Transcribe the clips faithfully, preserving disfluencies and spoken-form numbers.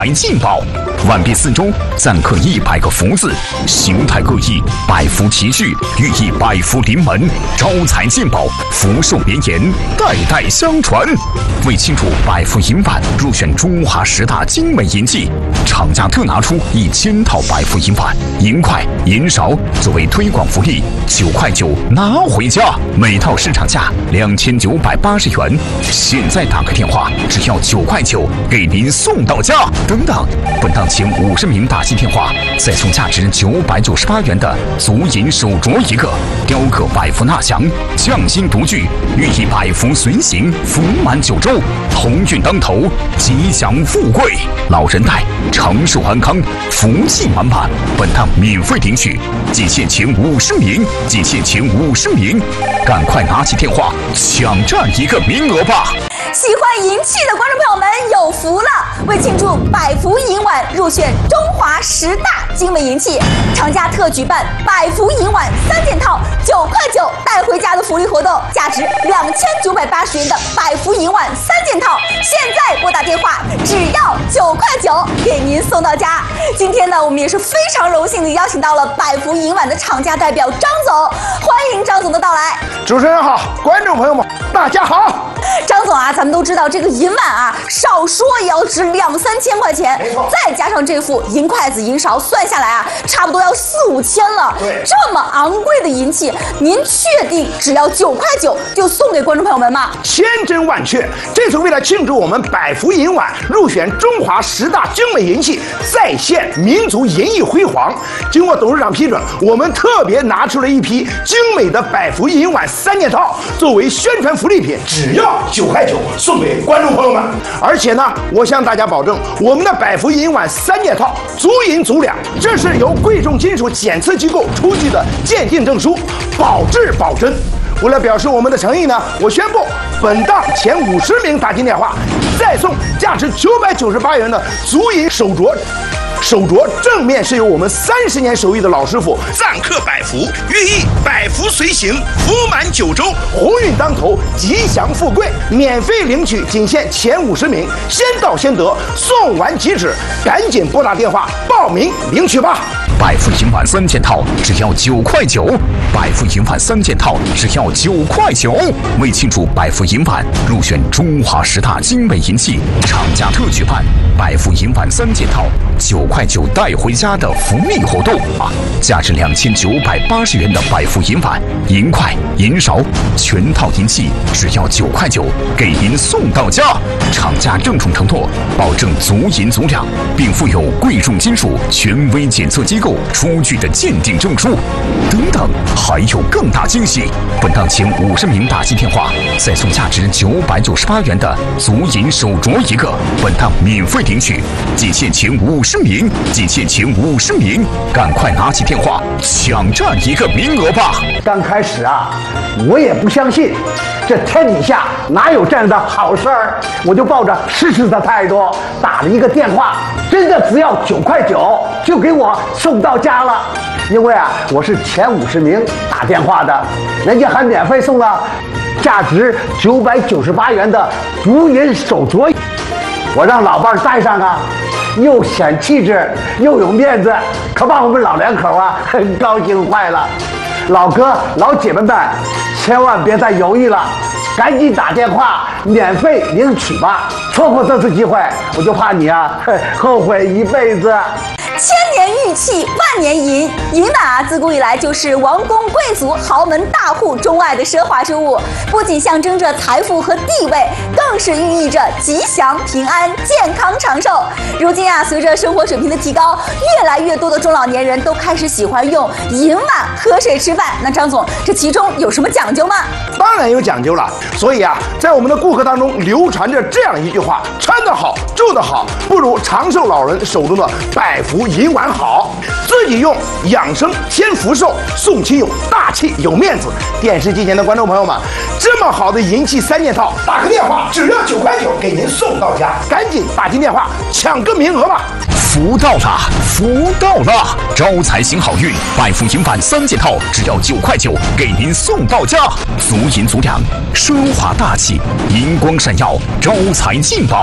劲爆，完璧四周，錾刻一百个福字，形态各异，百福齐聚，寓意百福临门，招财进宝，福寿绵延，代代相传。为庆祝百福银碗入选中华十大精美银器，厂家特拿出一千套百福银碗、银筷、银勺作为推广福利，九块九拿回家，每套市场价两千九百八十元，现在打个电话，只要九块九，给您送到家。等等，本档前五十名打进电话，再送价值九百九十八元的足银手镯一个，雕刻百福纳祥，匠心独具，寓意百福随行，福满九州，鸿运当头，吉祥富贵，老人带，长寿安康，福气满满。本档免费领取，仅限前五十名，仅限前五十名，赶快拿起电话抢占一个名额吧！ 喜欢银器的观众朋友们有福了！为庆祝百福银碗入选中华十大精美银器，厂家特举办百福银碗三件套，九块九带回家的福利活动，价值两千九百八十元的百福银碗三件套，现在拨打电话只要九块九，给您送到家。今天呢，我们也是非常荣幸的邀请到了百福银碗的厂家代表张总，欢迎张总的到来。 主持人好，观众朋友们大家好。 张总啊，咱们都知道这个银碗啊，少说也要值两三千块钱，再加上这副银筷子、银勺，算下来啊，差不多要四五千了。 对， 这么昂贵的银器，您确定只要九块九就送给观众朋友们吗？ 千真万确，这是为了庆祝我们百福银碗入选中华十大精美银器，再现民族银艺辉煌。经过董事长批准，我们特别拿出了一批精美的百福银碗三件套，作为宣传福利品，只要九块九送给观众朋友们。而且呢，我向大家保证，我们的百福银碗三件套足银足两，这是由贵重金属检测机构出具的鉴定证书，保质保真。为了表示我们的诚意呢，我宣布本档前五十名打进电话，再送价值九百九十八元的足银手镯。手镯正面是由我们三十年手艺的老师傅錾刻百福，寓意百福随行，福满九州，鸿运当头，吉祥富贵。免费领取，仅限前五十名，先到先得，送完即止，赶紧拨打电话报名领取吧。 百福银碗三件套只要九块九，百福银碗三件套只要九块九。为庆祝百福银碗入选中华十大精美银器，厂家特举办百福银碗三件套，九块九带回家的福利活动啊！价值两千九百八十元的百福银碗、银筷、银勺，全套银器只要九块九，给您送到家。厂家郑重承诺，保证足银足两，并附有贵重金属权威检测机构出具的鉴定证书。等等，还有更大惊喜！本档前五十名打进电话，再送价值九百九十八元的足银手镯一个，本档免费领取，仅限前五十名，仅限前五十名，赶快拿起电话抢占一个名额吧！ 刚开始啊，我也不相信，这天底下哪有这样的好事儿，我就抱着试试的态度打了一个电话，真的只要九块九就给我送到家了。因为啊，我是前五十名打电话的，人家还免费送了价值九百九十八元的足银手镯，我让老伴儿戴上啊，又显气质又有面子，可把我们老两口啊很高兴坏了。老哥老姐们们，千万别再犹豫了，赶紧打电话免费领取吧！错过这次机会，我就怕你啊后悔一辈子。 千年玉器万年银，银碗啊，自古以来就是王公贵族、豪门大户钟爱的奢华之物，不仅象征着财富和地位，更是寓意着吉祥、平安、健康、长寿。如今啊，随着生活水平的提高，越来越多的中老年人都开始喜欢用银碗喝水吃饭。那张总，这其中有什么讲究吗？ 当然有讲究了。所以啊，在我们的顾客当中流传着这样一句话：穿得好，住得好，不如长寿老人手中的百福银碗好。自己用养生添福寿，送亲友大气有面子。电视机前的观众朋友们，这么好的银器三件套，打个电话只要九块九，给您送到家，赶紧打进电话抢个名额吧。 福到了，福到了！招财行好运，百福银碗三件套只要九块九，给您送到家。足银足两，奢华大气，银光闪耀，招财进宝。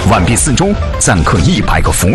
完毕四周，暂可一百个福。